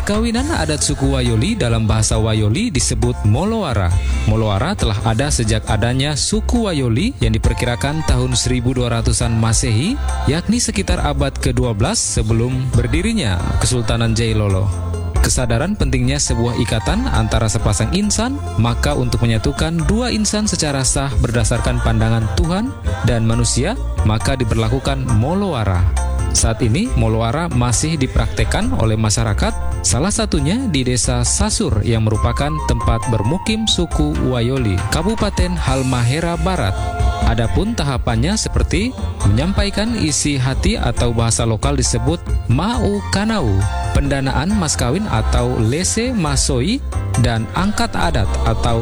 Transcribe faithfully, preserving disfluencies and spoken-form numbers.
Perkawinan adat suku Wayoli dalam bahasa Wayoli disebut Molowara. Molowara telah ada sejak adanya suku Wayoli yang diperkirakan tahun seribu dua ratusan Masehi, yakni sekitar abad kedua belas sebelum berdirinya Kesultanan Jailolo. Kesadaran pentingnya sebuah ikatan antara sepasang insan, maka untuk menyatukan dua insan secara sah berdasarkan pandangan Tuhan dan manusia, maka diberlakukan Molowara. Saat ini, Molowara masih dipraktekkan oleh masyarakat, salah satunya di desa Sasur yang merupakan tempat bermukim suku Wayoli, Kabupaten Halmahera Barat. Adapun tahapannya seperti menyampaikan isi hati atau bahasa lokal disebut Mau Kanau, pendanaan mas kawin atau lese masoi, dan angkat adat atau